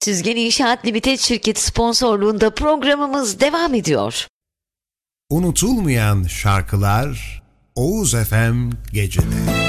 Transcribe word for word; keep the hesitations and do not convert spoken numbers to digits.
Süzgen İnşaat Limited şirketi sponsorluğunda programımız devam ediyor. Unutulmayan şarkılar Oğuz F M Gece'de.